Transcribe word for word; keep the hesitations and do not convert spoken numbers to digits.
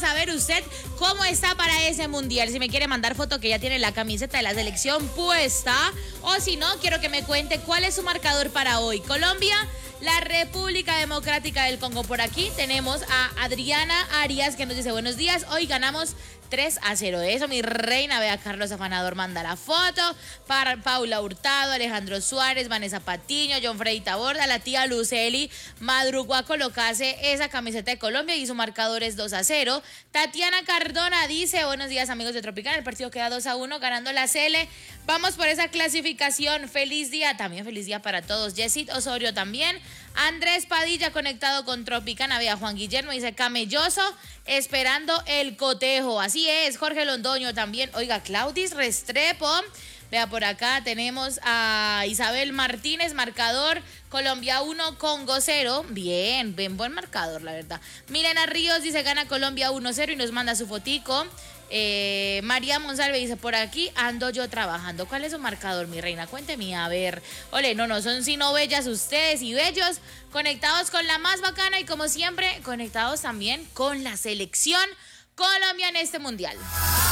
saber usted cómo está para ese mundial. Si me quiere mandar foto que ya tiene la camiseta de la selección puesta, o si no, quiero que me cuente cuál es su marcador para hoy. Colombia, la República Democrática del Congo. Por aquí tenemos a Adriana Arias que nos dice buenos días, hoy ganamos tres a cero. Eso, mi reina. Vea, Carlos Afanador manda la foto. Para Paula Hurtado, Alejandro Suárez, Vanessa Patiño, John Freddy Taborda, la tía Luceli madrugó a colocarse esa camiseta de Colombia y su marcador es dos a cero. Tatiana Cardona dice, buenos días amigos de Tropical, el partido queda dos a uno ganando la C L. Vamos por esa clasificación. Feliz día, también feliz día para todos. Yesid Osorio también. Andrés Padilla conectado con Tropicana. Vea, Juan Guillermo dice camelloso esperando el cotejo. Así es, Jorge Londoño también. Oiga, Claudis Restrepo. Vea, por acá tenemos a Isabel Martínez, marcador Colombia uno, Congo cero. Bien, bien, buen marcador, la verdad. Milena Ríos dice gana Colombia uno cero y nos manda su fotico. Eh, María Monsalve dice por aquí ando yo trabajando. ¿Cuál es su marcador, mi reina? Cuénteme, a ver. Ole, no, no son sino bellas ustedes y bellos, conectados con la más bacana y como siempre, conectados también con la selección Colombia en este mundial.